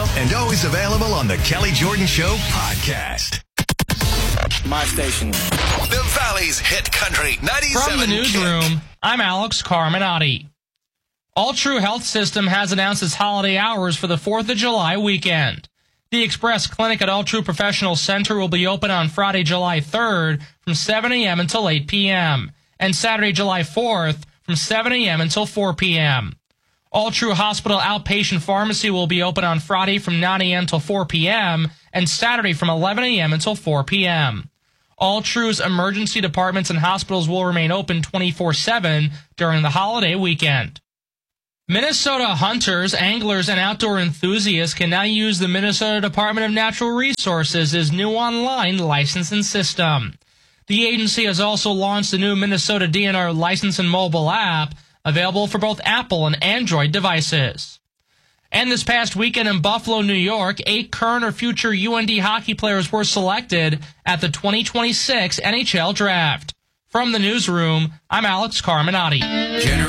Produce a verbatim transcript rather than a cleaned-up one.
And always available on the Kelly Jordan Show podcast. My station. The Valley's hit country ninety-seven. From the newsroom, Kick. I'm Alex Carminati. All True Health System has announced its holiday hours for the fourth of July weekend. The Express Clinic at All True Professional Center will be open on Friday, July third from seven a.m. until eight p.m. and Saturday, July fourth from seven a.m. until four p.m. All True Hospital Outpatient Pharmacy will be open on Friday from nine a.m. till four p.m. and Saturday from eleven a.m. until four p.m. All True's emergency departments and hospitals will remain open twenty-four seven during the holiday weekend. Minnesota hunters, anglers, and outdoor enthusiasts can now use the Minnesota Department of Natural Resources' new online licensing system. The agency has also launched the new Minnesota D N R license and mobile app, available for both Apple and Android devices. And this past weekend in Buffalo, New York, eight current or future U N D hockey players were selected at the twenty twenty-six N H L Draft. From the newsroom, I'm Alex Carminati. Gener-